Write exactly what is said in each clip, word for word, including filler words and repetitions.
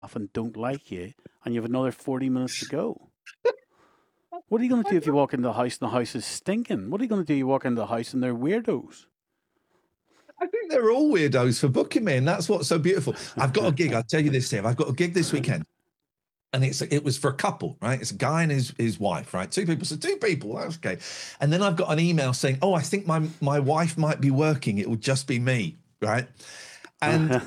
and don't like you, and you have another forty minutes to go. What are you going to do if you walk into the house and the house is stinking? What are you going to do if you walk into the house and they're weirdos? I think they're all weirdos for booking me, and that's what's so beautiful. I've got a gig. I'll tell you this, Steve. I've got a gig this weekend, and it's it was for a couple, right? It's a guy and his his wife, right? Two people. So two people. That's okay. And then I've got an email saying, "Oh, I think my my wife might be working. It will just be me, right?" And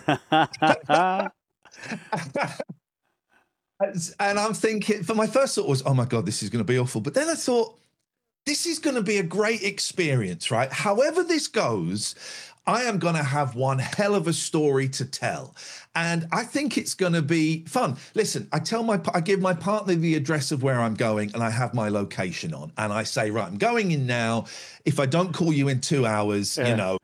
and I'm thinking, for my first thought was, oh my God, this is going to be awful. But then I thought, this is going to be a great experience, right? However this goes, I am going to have one hell of a story to tell. And I think it's going to be fun. Listen, I tell my, I give my partner the address of where I'm going, and I have my location on. And I say, right, I'm going in now. If I don't call you in two hours, yeah. you know,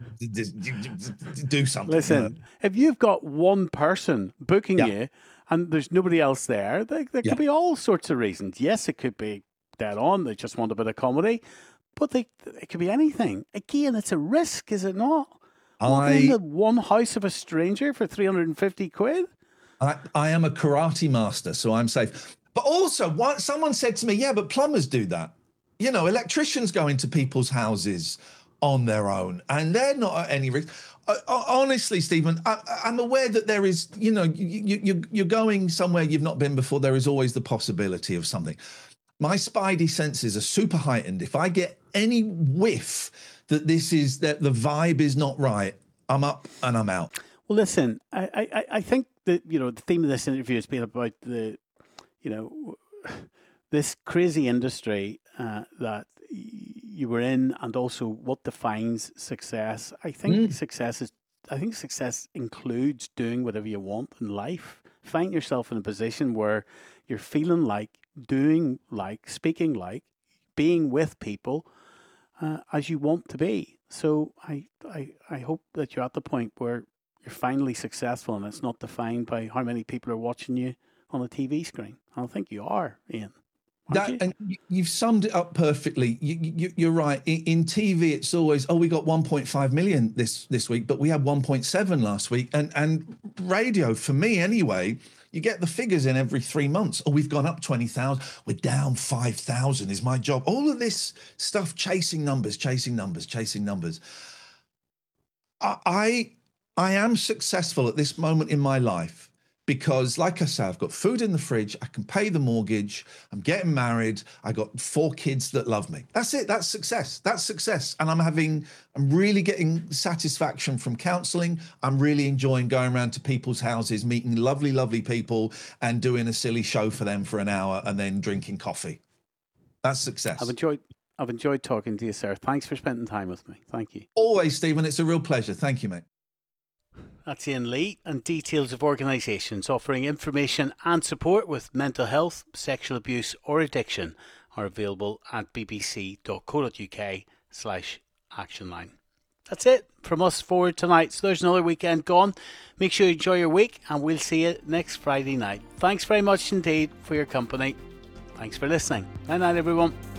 do something. Listen, you know? If you've got one person booking yeah. you and there's nobody else there, there, there yeah. could be all sorts of reasons. Yes, it could be dead on. They just want a bit of comedy. But they, it could be anything. Again, it's a risk, is it not? Walking into one house of a stranger for three hundred fifty quid? I, I am a karate master, so I'm safe. But also, what, someone said to me, yeah, but plumbers do that. You know, electricians go into people's houses on their own, and they're not at any risk. Uh, honestly, Stephen, I, I'm aware that there is, you know, you, you, you're going somewhere you've not been before. There is always the possibility of something. My spidey senses are super heightened. If I get any whiff that this is, that the vibe is not right, I'm up and I'm out. Well, listen, I, I, I think that, you know, the theme of this interview has been about the, you know, this crazy industry uh, that you were in, and also what defines success. I think mm. success is, I think success includes doing whatever you want in life. Find yourself in a position where you're feeling like, doing like, speaking like, being with people uh, as you want to be. So I, I, I hope that you're at the point where you're finally successful and it's not defined by how many people are watching you on a T V screen. I don't think you are, Ian. That, you? And you've summed it up perfectly. You, you, you're right. In, in T V, it's always, oh, we got one point five million this this week, but we had one point seven last week. And and radio, for me anyway, you get the figures in every three months. Oh, we've gone up twenty thousand. We're down five thousand is my job. All of this stuff, chasing numbers, chasing numbers, chasing numbers. I, I, I am successful at this moment in my life because, like I say, I've got food in the fridge. I can pay the mortgage. I'm getting married. I got four kids that love me. That's it. That's success. That's success. And I'm having, I'm really getting satisfaction from counseling. I'm really enjoying going around to people's houses, meeting lovely, lovely people and doing a silly show for them for an hour and then drinking coffee. That's success. I've enjoyed, I've enjoyed talking to you, sir. Thanks for spending time with me. Thank you. Always, Stephen. It's a real pleasure. Thank you, mate. That's Ian Lee, and details of organisations offering information and support with mental health, sexual abuse or addiction are available at bbc.co.uk slash action line. That's it from us forward tonight. So there's another weekend gone. Make sure you enjoy your week, and we'll see you next Friday night. Thanks very much indeed for your company. Thanks for listening. Night night, everyone.